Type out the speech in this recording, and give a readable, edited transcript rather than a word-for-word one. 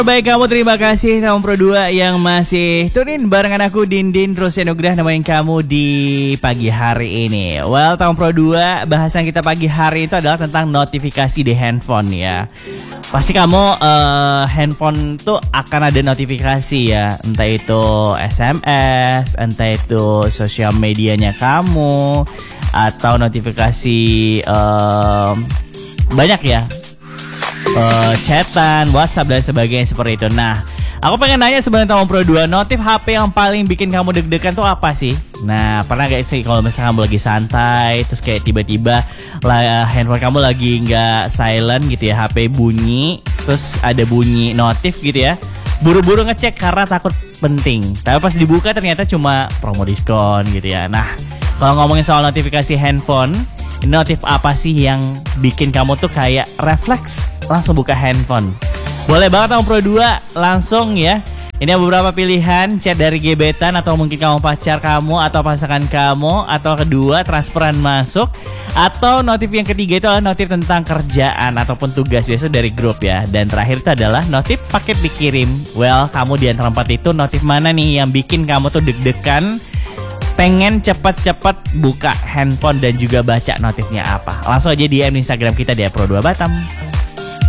Baik, kamu terima kasih Tahun Pro 2 yang masih tunin barengan aku Dindin Rosya Nugrah nemenin kamu di pagi hari ini. Well, Tahun Pro 2 bahasan kita pagi hari itu adalah tentang notifikasi di handphone ya. Pasti kamu handphone tuh akan ada notifikasi ya, entah itu SMS, entah itu sosial medianya kamu, atau notifikasi banyak ya, chatan, WhatsApp dan sebagainya seperti itu. Nah, aku pengen nanya sebenarnya Tahun Pro 2, notif HP yang paling bikin kamu deg-degan tuh apa sih? Nah, pernah gak sih kalau misalnya kamu lagi santai, terus kayak tiba-tiba handphone kamu lagi nggak silent gitu ya, HP bunyi, terus ada bunyi notif gitu ya, buru-buru ngecek karena takut penting, tapi pas dibuka ternyata cuma promo diskon gitu ya. Nah, kalau ngomongin soal notifikasi handphone, notif apa sih yang bikin kamu tuh kayak refleks langsung buka handphone? Boleh banget Tahun Pro 2 langsung ya. Ini ada beberapa pilihan, chat dari gebetan atau mungkin kamu pacar kamu atau pasangan kamu, atau kedua transferan masuk, atau notif yang ketiga itu adalah notif tentang kerjaan ataupun tugas biasa dari grup ya. Dan terakhir itu adalah notif paket dikirim. Well, kamu di antara empat itu notif mana nih yang bikin kamu tuh deg-degan, pengen cepet-cepet buka handphone dan juga baca notifnya apa? Langsung aja DM Instagram kita di Pro 2 Batam.